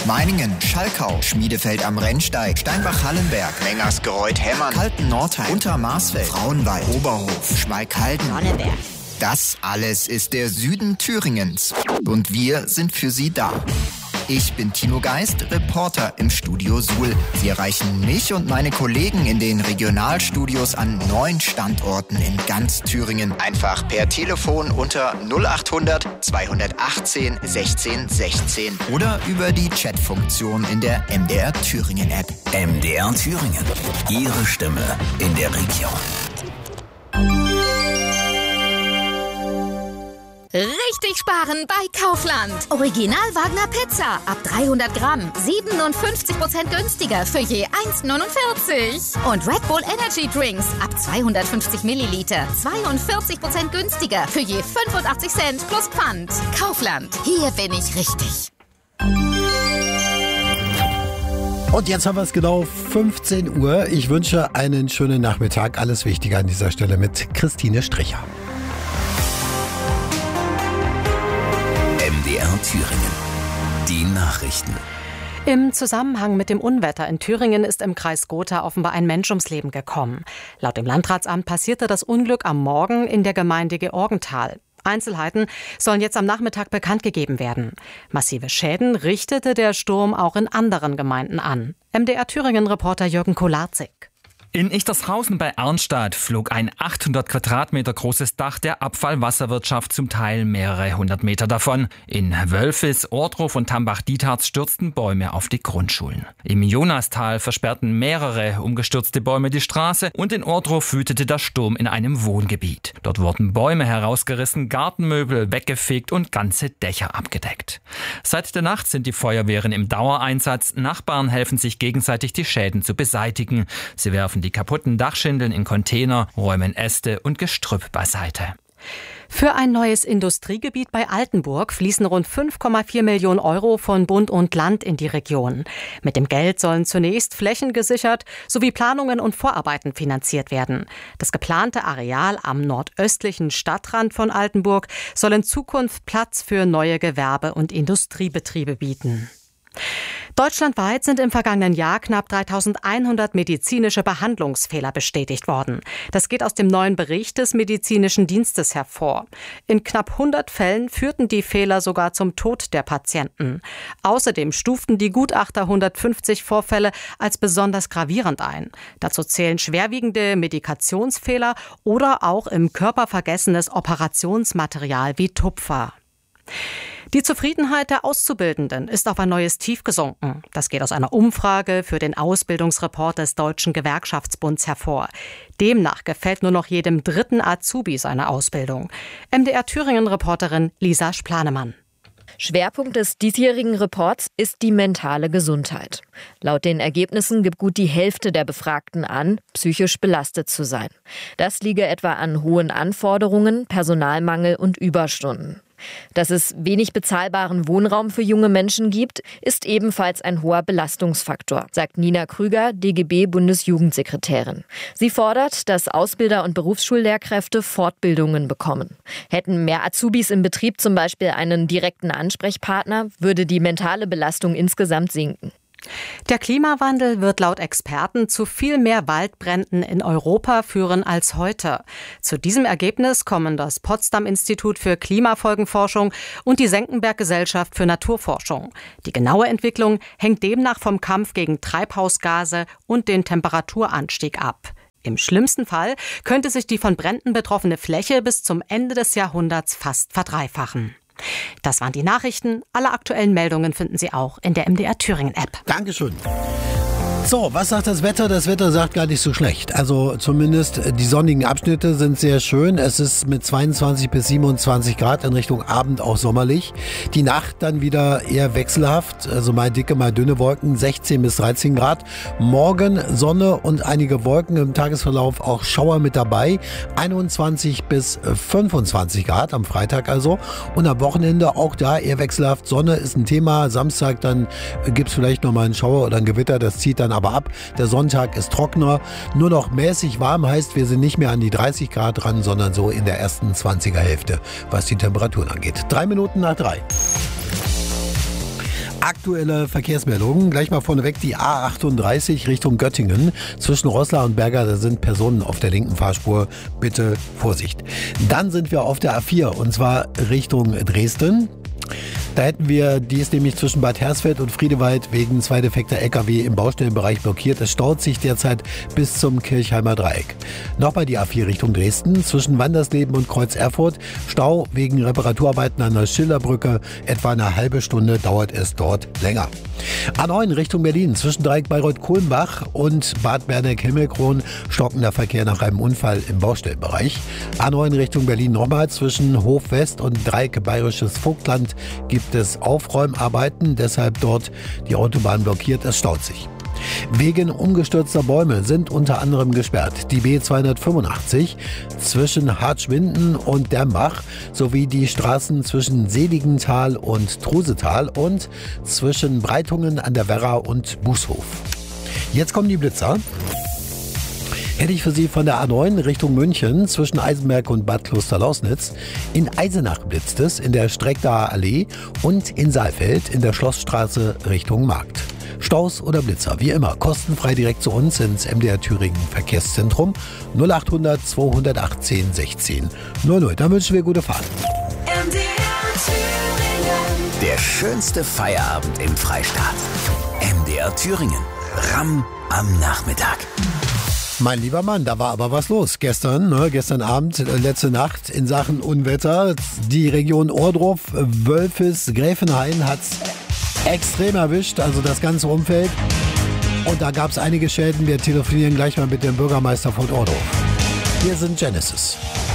Meiningen, Schalkau, Schmiedefeld am Rennsteig, Steinbach-Hallenberg, Mengersgereuth-Hemmern, Kalten-Nordheim, Untermarsfeld, Frauenwald, Oberhof, Schmalkalden, Sonneberg. Das alles ist der Süden Thüringens. Und wir sind für Sie da. Ich bin Tino Geist, Reporter im Studio Suhl. Sie erreichen mich und meine Kollegen in den Regionalstudios an 9 Standorten in ganz Thüringen. Einfach per Telefon unter 0800 218 16 16 oder über die Chatfunktion in der MDR Thüringen App. MDR Thüringen. Ihre Stimme in der Region. Richtig sparen bei Kaufland. Original Wagner Pizza ab 300 Gramm. 57% günstiger für je 1,49. Und Red Bull Energy Drinks ab 250 Milliliter. 42% günstiger für je 85 Cent plus Pfand. Kaufland. Hier bin ich richtig. Und jetzt haben wir es genau 15 Uhr. Ich wünsche einen schönen Nachmittag. Alles Wichtige an dieser Stelle mit Christine Stricher. MDR Thüringen. Die Nachrichten. Im Zusammenhang mit dem Unwetter in Thüringen ist im Kreis Gotha offenbar ein Mensch ums Leben gekommen. Laut dem Landratsamt passierte das Unglück am Morgen in der Gemeinde Georgenthal. Einzelheiten sollen jetzt am Nachmittag bekannt gegeben werden. Massive Schäden richtete der Sturm auch in anderen Gemeinden an. MDR Thüringen-Reporter Jürgen Kolarzig. In Ichtershausen bei Arnstadt flog ein 800 Quadratmeter großes Dach der Abfallwasserwirtschaft zum Teil mehrere hundert Meter davon. In Wölfis, Ohrdruf und Tambach-Dietharz stürzten Bäume auf die Grundschulen. Im Jonastal versperrten mehrere umgestürzte Bäume die Straße und in Ohrdruf wütete der Sturm in einem Wohngebiet. Dort wurden Bäume herausgerissen, Gartenmöbel weggefegt und ganze Dächer abgedeckt. Seit der Nacht sind die Feuerwehren im Dauereinsatz. Nachbarn helfen sich gegenseitig, die Schäden zu beseitigen. Sie werfen die kaputten Dachschindeln in Container, räumen Äste und Gestrüpp beiseite. Für ein neues Industriegebiet bei Altenburg fließen rund 5,4 Millionen Euro von Bund und Land in die Region. Mit dem Geld sollen zunächst Flächen gesichert sowie Planungen und Vorarbeiten finanziert werden. Das geplante Areal am nordöstlichen Stadtrand von Altenburg soll in Zukunft Platz für neue Gewerbe- und Industriebetriebe bieten. Deutschlandweit sind im vergangenen Jahr knapp 3.100 medizinische Behandlungsfehler bestätigt worden. Das geht aus dem neuen Bericht des Medizinischen Dienstes hervor. In knapp 100 Fällen führten die Fehler sogar zum Tod der Patienten. Außerdem stuften die Gutachter 150 Vorfälle als besonders gravierend ein. Dazu zählen schwerwiegende Medikationsfehler oder auch im Körper vergessenes Operationsmaterial wie Tupfer. Die Zufriedenheit der Auszubildenden ist auf ein neues Tief gesunken. Das geht aus einer Umfrage für den Ausbildungsreport des Deutschen Gewerkschaftsbunds hervor. Demnach gefällt nur noch jedem dritten Azubi seine Ausbildung. MDR Thüringen-Reporterin Lisa Splanemann. Schwerpunkt des diesjährigen Reports ist die mentale Gesundheit. Laut den Ergebnissen gibt gut die Hälfte der Befragten an, psychisch belastet zu sein. Das liege etwa an hohen Anforderungen, Personalmangel und Überstunden. Dass es wenig bezahlbaren Wohnraum für junge Menschen gibt, ist ebenfalls ein hoher Belastungsfaktor, sagt Nina Krüger, DGB-Bundesjugendsekretärin. Sie fordert, dass Ausbilder und Berufsschullehrkräfte Fortbildungen bekommen. Hätten mehr Azubis im Betrieb zum Beispiel einen direkten Ansprechpartner, würde die mentale Belastung insgesamt sinken. Der Klimawandel wird laut Experten zu viel mehr Waldbränden in Europa führen als heute. Zu diesem Ergebnis kommen das Potsdam-Institut für Klimafolgenforschung und die Senckenberg-Gesellschaft für Naturforschung. Die genaue Entwicklung hängt demnach vom Kampf gegen Treibhausgase und den Temperaturanstieg ab. Im schlimmsten Fall könnte sich die von Bränden betroffene Fläche bis zum Ende des Jahrhunderts fast verdreifachen. Das waren die Nachrichten. Alle aktuellen Meldungen finden Sie auch in der MDR Thüringen App. Dankeschön. So, was sagt das Wetter? Das Wetter sagt gar nicht so schlecht. Also zumindest die sonnigen Abschnitte sind sehr schön. Es ist mit 22 bis 27 Grad in Richtung Abend auch sommerlich. Die Nacht dann wieder eher wechselhaft. Also mal dicke, mal dünne Wolken, 16 bis 13 Grad. Morgen Sonne und einige Wolken, im Tagesverlauf auch Schauer mit dabei. 21 bis 25 Grad am Freitag also. Und am Wochenende auch da eher wechselhaft. Sonne ist ein Thema. Samstag dann gibt es vielleicht nochmal einen Schauer oder ein Gewitter. Das zieht dann aber ab. Der Sonntag ist trockener, nur noch mäßig warm, heißt, wir sind nicht mehr an die 30 Grad dran, sondern so in der ersten 20er Hälfte, was die Temperaturen angeht. 3 Minuten nach 3. Aktuelle Verkehrsmeldungen. Gleich mal vorneweg die A38 Richtung Göttingen. Zwischen Roßla und Berga, da sind Personen auf der linken Fahrspur. Bitte Vorsicht. Dann sind wir auf der A4 und zwar Richtung Dresden. Die ist nämlich zwischen Bad Hersfeld und Friedewald wegen 2 defekter LKW im Baustellenbereich blockiert. Es staut sich derzeit bis zum Kirchheimer Dreieck. Nochmal die A4 Richtung Dresden, zwischen Wandersleben und Kreuz Erfurt. Stau wegen Reparaturarbeiten an der Schilderbrücke. Etwa eine halbe Stunde dauert es dort länger. A9 Richtung Berlin, zwischen Dreieck Bayreuth-Kulmbach und Bad Berneck-Himmelkron stockender Verkehr nach einem Unfall im Baustellenbereich. A9 Richtung Berlin nochmal, zwischen Hof West und Dreieck Bayerisches Vogtland gibt es Aufräumarbeiten, deshalb dort die Autobahn blockiert, es staut sich. Wegen umgestürzter Bäume sind unter anderem gesperrt die B285 zwischen Hartschwinden und Dernbach sowie die Straßen zwischen Seligenthal und Trusetal und zwischen Breitungen an der Werra und Bußhof. Jetzt kommen die Blitzer. Hätte ich für Sie von der A9 Richtung München zwischen Eisenberg und Bad Klosterlausnitz. In Eisenach blitzt es in der Streckdaer Allee und in Saalfeld in der Schlossstraße Richtung Markt. Staus oder Blitzer, wie immer, kostenfrei direkt zu uns ins MDR Thüringen Verkehrszentrum 0800 218 16 00. Dann wünschen wir gute Fahrt. Der schönste Feierabend im Freistaat. MDR Thüringen. Ramm am Nachmittag. Mein lieber Mann, da war aber was los gestern Abend, letzte Nacht in Sachen Unwetter. Die Region Ohrdruf, Wölfis, Gräfenhain hat's extrem erwischt, also das ganze Umfeld. Und da gab es einige Schäden. Wir telefonieren gleich mal mit dem Bürgermeister von Ohrdruf. Hier sind Genesis.